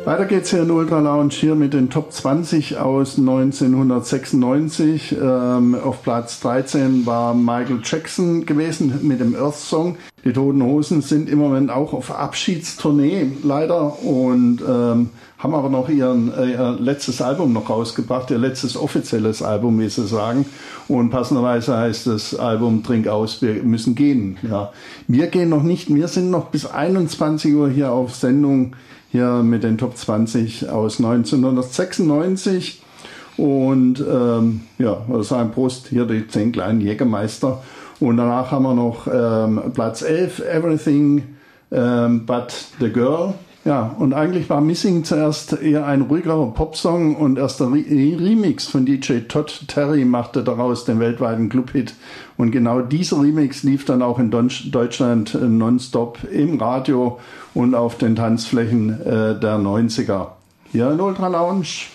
Weiter geht's hier in Ultra Lounge hier mit den Top 20 aus 1996. Auf Platz 13 war Michael Jackson gewesen mit dem Earth Song. Die Toten Hosen sind im Moment auch auf Abschiedstournee leider und haben aber noch ihr letztes Album noch rausgebracht, ihr letztes offizielles Album, wie sie sagen. Und passenderweise heißt das Album Trink aus, wir müssen gehen. Ja. Wir gehen noch nicht, wir sind noch bis 21 Uhr hier auf Sendung, hier mit den Top 20 aus 1996. Und das ein Prost, hier die 10 kleinen Jägermeister. Und danach haben wir noch Platz 11, Everything But the Girl. Ja, und eigentlich war Missing zuerst eher ein ruhigerer Popsong und erst der Remix von DJ Todd Terry machte daraus den weltweiten Clubhit. Und genau dieser Remix lief dann auch in Deutschland nonstop im Radio und auf den Tanzflächen der 90er. Hier in Ultra Lounge.